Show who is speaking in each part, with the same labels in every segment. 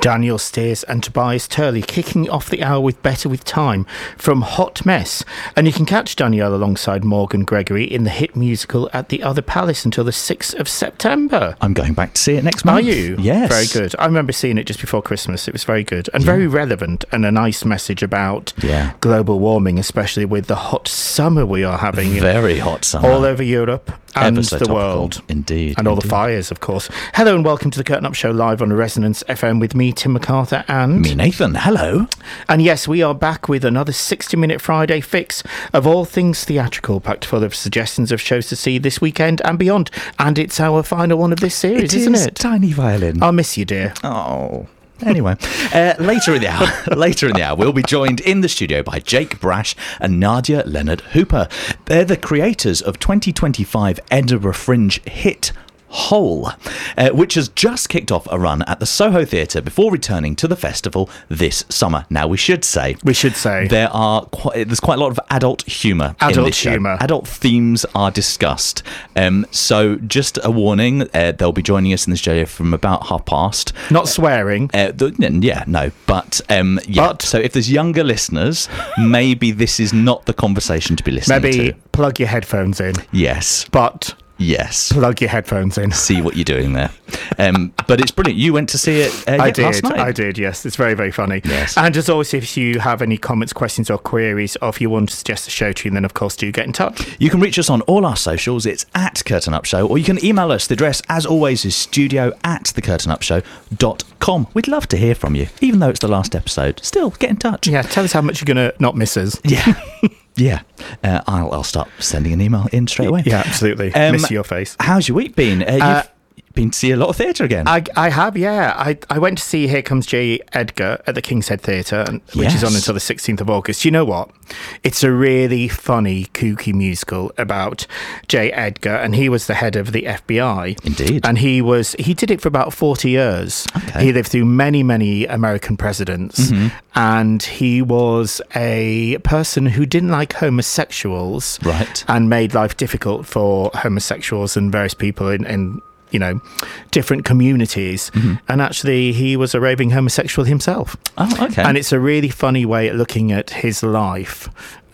Speaker 1: Daniel Steers and Tobias Turley kicking off the hour with Better With Time from Hot Mess. And you can catch Danielle alongside Morgan Gregory in the hit musical at the Other Palace until the 6th of September.
Speaker 2: I'm going back to see it next month.
Speaker 1: Are you?
Speaker 2: Yes.
Speaker 1: Very good. I remember seeing it just before Christmas. It was very good and very relevant, and a nice message about global warming, especially with the hot summer we are having.
Speaker 2: Very hot summer.
Speaker 1: All over Europe and
Speaker 2: Ever so
Speaker 1: the
Speaker 2: topical.
Speaker 1: world.
Speaker 2: Indeed.
Speaker 1: And all the fires, of course. Hello and welcome to the Curtain Up Show live on Resonance FM with me, Tim MacArthur, and...
Speaker 2: me, Nathan. Hello.
Speaker 1: And yes, we are back with another 60-minute Friday fix of all things theatrical, packed full of suggestions of shows to see this weekend and beyond. And it's our final one of this series, isn't it?
Speaker 2: Tiny Violin.
Speaker 1: I'll miss you, dear.
Speaker 2: Oh... Anyway, later in the hour, we'll be joined in the studio by Jake Brash and Nadia Leonard Hooper. They're the creators of 2025 Edinburgh Fringe hit Hole, which has just kicked off a run at the Soho Theatre before returning to the festival this summer. Now, we should say there's quite a lot of adult humour in this show. Adult themes are discussed. So just a warning, they'll be joining us in the studio from about past.
Speaker 1: Not swearing.
Speaker 2: But so if there's younger listeners, maybe this is not the conversation to be listening to.
Speaker 1: Maybe plug your headphones in.
Speaker 2: Yes.
Speaker 1: But...
Speaker 2: yes.
Speaker 1: Plug your headphones in.
Speaker 2: See what you're doing there. But it's brilliant. You went to see it last night.
Speaker 1: I did, yes. It's very, very funny.
Speaker 2: Yes.
Speaker 1: And as always, if you have any comments, questions or queries, or if you want to suggest a show tune, then of course do get in touch.
Speaker 2: You can reach us on all our socials. It's at Curtain Up Show, or you can email us. The address, as always, is studio@thecurtainupshow.com. We'd love to hear from you, even though it's the last episode. Still, get in touch.
Speaker 1: Yeah, tell us how much you're going to not miss us.
Speaker 2: Yeah. Yeah, I'll start sending an email in straight away.
Speaker 1: Yeah, absolutely. Miss your face.
Speaker 2: How's your week been? You've been to see a lot of theatre again.
Speaker 1: I have, yeah. I went to see Here Comes J. Edgar at the King's Head Theatre, which is on until the 16th of August. You know what? It's a really funny, kooky musical about J. Edgar, and he was the head of the FBI.
Speaker 2: Indeed.
Speaker 1: And he did it for about 40 years.
Speaker 2: Okay.
Speaker 1: He lived through many, many American presidents, and he was a person who didn't like homosexuals.
Speaker 2: Right.
Speaker 1: And made life difficult for homosexuals and various people in different communities. And actually he was a raving homosexual himself.
Speaker 2: Oh, okay.
Speaker 1: And it's a really funny way of looking at his life.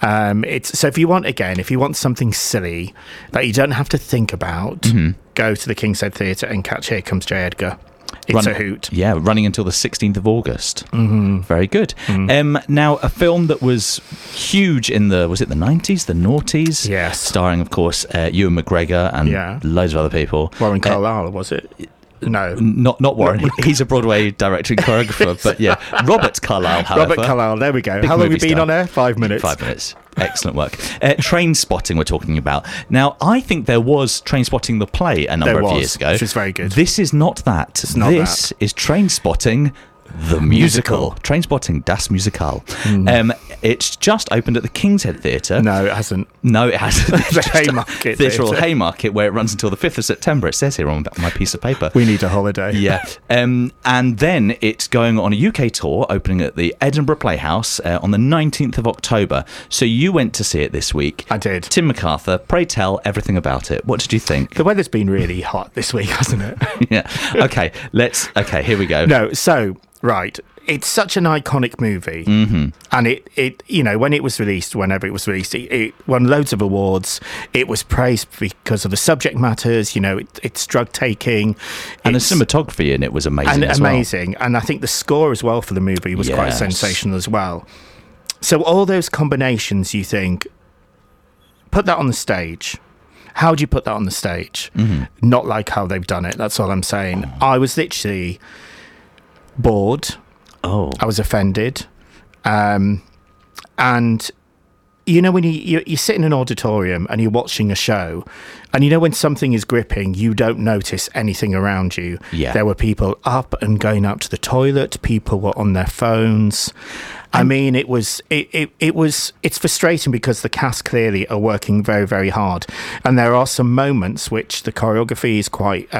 Speaker 1: So if you want something silly that you don't have to think about, go to the King's Head Theatre and catch Here Comes J. Edgar. It's a hoot.
Speaker 2: Yeah, running until the 16th of August. Very good. Now, a film that was huge in was it the 90s, the noughties?
Speaker 1: Yes.
Speaker 2: Starring, of course, Ewan McGregor and loads of other people.
Speaker 1: Warren Carlyle, was it? No.
Speaker 2: Not Warren. He's a Broadway director and choreographer, but yeah. Robert Carlyle, however.
Speaker 1: Robert Carlyle, there we go. How long have we been on air? 5 minutes.
Speaker 2: 5 minutes. Excellent work. Trainspotting we're talking about. Now, I think there was Trainspotting the play a number of years ago.
Speaker 1: Which is very good.
Speaker 2: This is not that. This is Trainspotting the musical. Trainspotting Das Musical. It's just opened at the King's Head Theatre.
Speaker 1: No, it hasn't.
Speaker 2: No, it hasn't.
Speaker 1: The Haymarket
Speaker 2: Theatre Haymarket, where it runs until the 5th of September. It says here on my piece of paper.
Speaker 1: We need a holiday.
Speaker 2: Yeah. And then it's going on a UK tour, opening at the Edinburgh Playhouse on the 19th of October. So you went to see it this week.
Speaker 1: I did.
Speaker 2: Tim MacArthur, pray tell everything about it. What did you think?
Speaker 1: The weather's been really hot this week, hasn't it?
Speaker 2: Yeah. Okay, here we go.
Speaker 1: No, so... right, it's such an iconic movie, and it when it was released, whenever it was released, it won loads of awards. It was praised because of the subject matters. It's drug taking,
Speaker 2: and the cinematography in it was amazing.
Speaker 1: And I think the score as well for the movie was quite sensational as well. So all those combinations, you think, put that on the stage. How do you put that on the stage? Not like how they've done it. That's all I'm saying. I was literally bored. I was offended. And when you sit in an auditorium and you're watching a show, and when something is gripping, you don't notice anything around you. There were people up and going out to the toilet. People were on their phones. I mean, it's frustrating because the cast clearly are working very, very hard. And there are some moments which the choreography is quite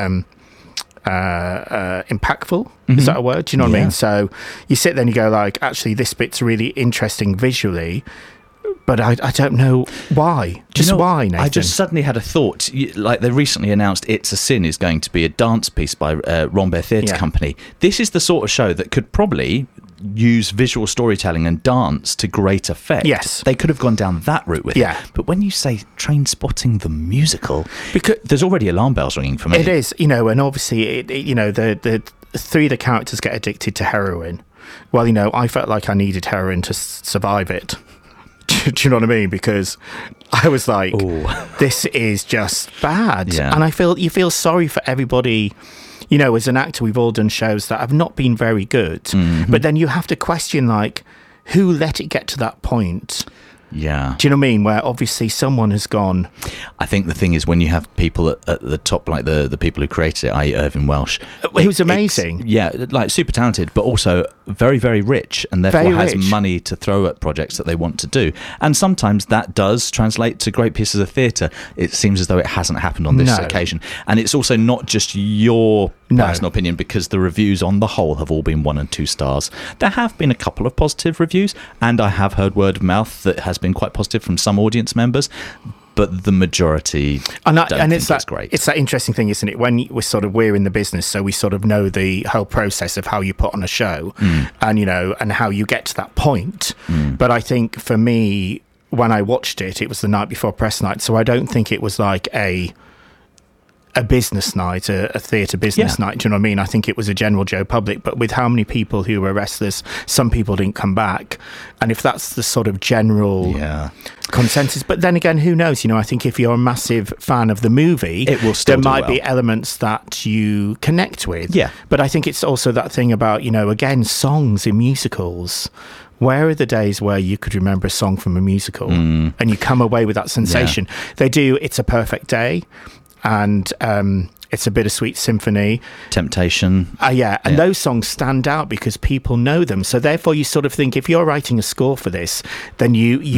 Speaker 1: impactful. Is that a word? Do you know what I mean? So you sit there and you go like, actually, this bit's really interesting visually, But I don't know why. Just why, Nathan?
Speaker 2: I just suddenly had a thought. Like, they recently announced It's a Sin is going to be a dance piece by Rambert Theatre Company. This is the sort of show that could probably use visual storytelling and dance to great effect.
Speaker 1: Yes.
Speaker 2: They could have gone down that route with it. But when you say Trainspotting the musical, because there's already alarm bells ringing for me.
Speaker 1: It is, and obviously, the three of the characters get addicted to heroin. Well, I felt like I needed heroin to survive it. Do you know what I mean? Because I was like, this is just bad.
Speaker 2: Yeah.
Speaker 1: And you feel sorry for everybody. As an actor, we've all done shows that have not been very good. Mm-hmm. But then you have to question, like, who let it get to that point?
Speaker 2: Yeah.
Speaker 1: Do you know what I mean? Where obviously someone has gone.
Speaker 2: I think the thing is, when you have people at the top, like the people who created it, i.e. Irvine Welsh.
Speaker 1: He was amazing.
Speaker 2: Like super talented, but also very, very rich, and therefore has money to throw at projects that they want to do. And sometimes that does translate to great pieces of theatre. It seems as though it hasn't happened on this occasion. And it's also not just your personal opinion, because the reviews on the whole have all been 1 and 2 stars. There have been a couple of positive reviews, and I have heard word of mouth that has been quite positive from some audience members, but the majority it's great. It's
Speaker 1: that interesting thing, isn't it? When we're in the business, so we sort of know the whole process of how you put on a show, and and how you get to that point. But I think for me, when I watched it, it was the night before press night, so I don't think it was like a business night, a theatre business night. Do you know what I mean? I think it was a general Joe public, but with how many people who were wrestlers, some people didn't come back. And if that's the sort of general consensus, but then again, who knows? I think if you're a massive fan of the movie,
Speaker 2: it will still
Speaker 1: there might be elements that you connect with.
Speaker 2: Yeah.
Speaker 1: But I think it's also that thing about, again, songs in musicals. Where are the days where you could remember a song from a musical and you come away with that sensation? They do It's a Perfect Day, and It's a Bittersweet Symphony,
Speaker 2: Temptation,
Speaker 1: and those songs stand out because people know them. So therefore, you sort of think, if you're writing a score for this, then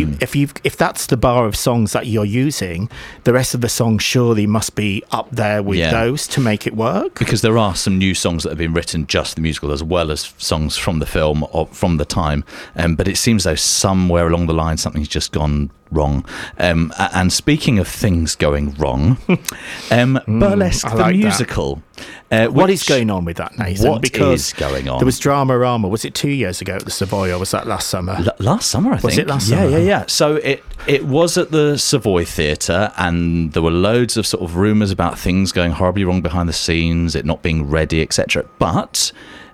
Speaker 1: if that's the bar of songs that you're using, the rest of the songs surely must be up there with those to make it work.
Speaker 2: Because there are some new songs that have been written just the musical, as well as songs from the film or from the time. But it seems though somewhere along the line something's just gone wrong. And speaking of things going wrong, Burlesque the musical.
Speaker 1: What is going on with that, Nathan?
Speaker 2: What is going on?
Speaker 1: There was Dramarama. Was it 2 years ago at the Savoy, or was that last summer?
Speaker 2: Last summer, I think.
Speaker 1: Was it last summer?
Speaker 2: Yeah. So it was at the Savoy Theatre, and there were loads of sort of rumours about things going horribly wrong behind the scenes, it not being ready, etc. But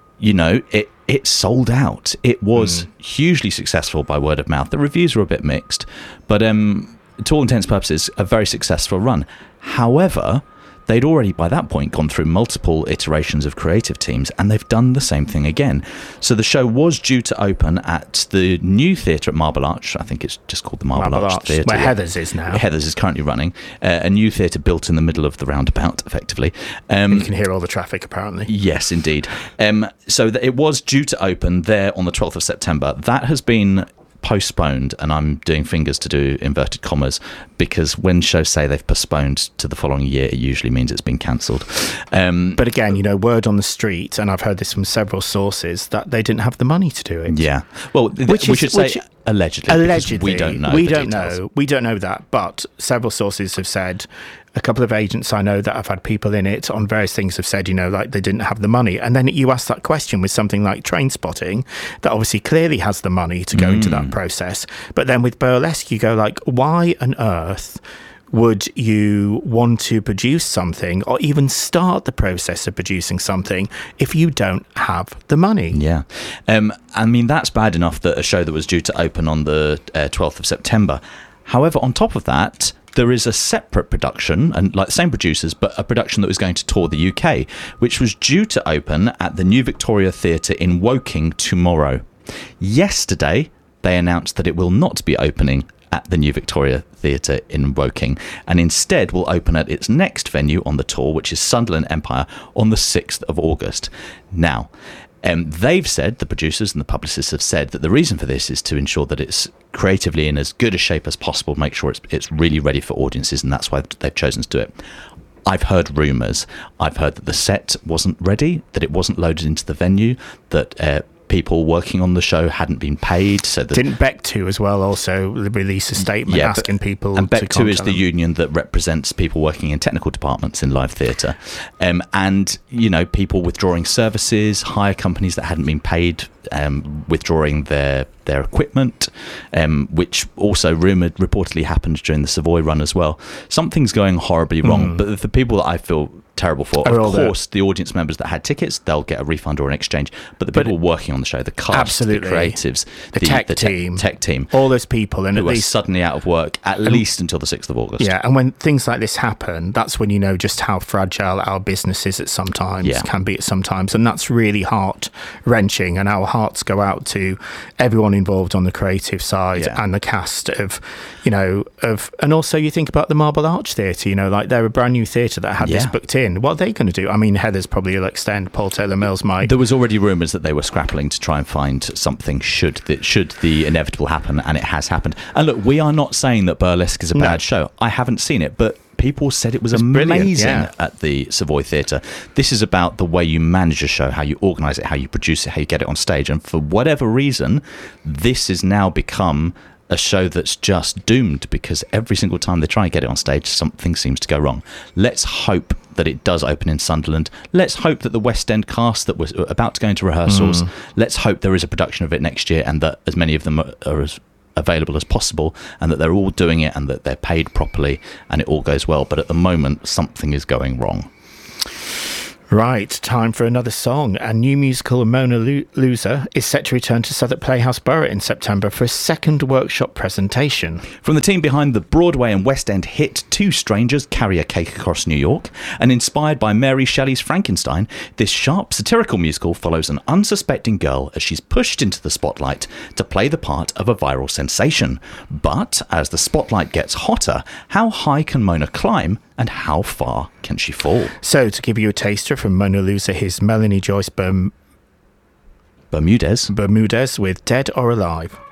Speaker 2: it sold out. It was hugely successful by word of mouth. The reviews were a bit mixed, but to all intents and purposes, a very successful run. However, they'd already by that point gone through multiple iterations of creative teams, and they've done the same thing again. So the show was due to open at the new theatre at Marble Arch. I think it's just called the Marble Arch Theatre.
Speaker 1: Where Heathers is now.
Speaker 2: Heathers is currently running. A new theatre built in the middle of the roundabout, effectively.
Speaker 1: You can hear all the traffic, apparently.
Speaker 2: Yes, indeed. So it was due to open there on the 12th of September. That has been postponed, and I'm doing fingers to do inverted commas, because when shows say they've postponed to the following year, it usually means it's been cancelled.
Speaker 1: But again, word on the street, and I've heard this from several sources, that they didn't have the money to do it.
Speaker 2: Yeah. Well, we should say allegedly. We don't know.
Speaker 1: We don't know that, but several sources have said. A couple of agents I know that have had people in it on various things have said, like they didn't have the money. And then you ask that question with something like Trainspotting, that obviously clearly has the money to go into that process. But then with Burlesque, you go like, why on earth would you want to produce something or even start the process of producing something if you don't have the money?
Speaker 2: Yeah. I mean, that's bad enough that a show that was due to open on the 12th of September. However, on top of that, there is a separate production, and like the same producers, but a production that was going to tour the UK, which was due to open at the New Victoria Theatre in Woking tomorrow. Yesterday, they announced that it will not be opening at the New Victoria Theatre in Woking, and instead will open at its next venue on the tour, which is Sunderland Empire, on the 6th of August. Now, they've said, the producers and the publicists have said, that the reason for this is to ensure that it's creatively in as good a shape as possible, make sure it's really ready for audiences, and that's why they've chosen to do it. I've heard rumours. I've heard that the set wasn't ready, that it wasn't loaded into the venue, that people working on the show hadn't been paid. So
Speaker 1: didn't Beck2 as well also release a statement asking people
Speaker 2: and
Speaker 1: to
Speaker 2: Beck2 is the union that represents people working in technical departments in live theatre, and people withdrawing services, hire companies that hadn't been paid, withdrawing their equipment, which also reportedly happened during the Savoy run as well. Something's going horribly wrong, but the people that I feel terrible for, of course, the audience members that had tickets, they'll get a refund or an exchange, but the people working on the show, the cast, the creatives,
Speaker 1: the tech team, all those people, and
Speaker 2: who are suddenly out of work at least until the 6th of August.
Speaker 1: Yeah, and when things like this happen, that's when you know just how fragile our business is can be at sometimes, and that's really heart-wrenching, and our hearts go out to everyone involved on the creative side and the cast of, and also you think about the Marble Arch Theatre, like they're a brand new theatre that had this booked in. What are they going to do? I mean, Heather's probably will extend. Paul Taylor Mills might.
Speaker 2: There was already rumours that they were scrapping to try and find something should the inevitable happen, and it has happened. And look, we are not saying that Burlesque is a bad show. I haven't seen it, but people said it was amazing at the Savoy Theatre. This is about the way you manage a show, how you organise it, how you produce it, how you get it on stage. And for whatever reason, this has now become a show that's just doomed, because every single time they try and get it on stage, something seems to go wrong. Let's hope that it does open in Sunderland. Let's hope that the West End cast that was about to go into rehearsals, let's hope there is a production of it next year, and that as many of them are as available as possible, and that they're all doing it, and that they're paid properly, and it all goes well. But at the moment, something is going wrong.
Speaker 1: Right, time for another song. A new musical, Mona Lisa, is set to return to Southwark Playhouse Borough in September for a second workshop presentation.
Speaker 2: From the team behind the Broadway and West End hit Two Strangers Carry a Cake Across New York, and inspired by Mary Shelley's Frankenstein, this sharp satirical musical follows an unsuspecting girl as she's pushed into the spotlight to play the part of a viral sensation. But as the spotlight gets hotter, how high can Mona climb, and how far can she fall?
Speaker 1: So, to give you a taster from Mona Lisa, here's Melanie Joyce Bermudez with Dead or Alive.